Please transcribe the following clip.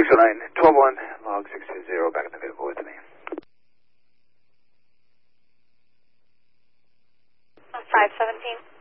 12-1, log 620, back in the vehicle with me. 517.